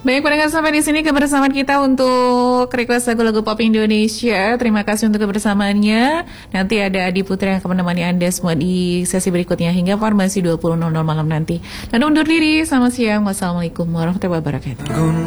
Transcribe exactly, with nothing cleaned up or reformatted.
Baik pendengar, sampai di sini kebersamaan kita untuk request lagu-lagu pop Indonesia. Terima kasih untuk kebersamaannya. Nanti ada Adi Putri yang akan menemani Anda semua di sesi berikutnya hingga formasi dua puluh nol nol malam nanti. Dan undur diri, selamat siang. Wassalamualaikum warahmatullahi wabarakatuh.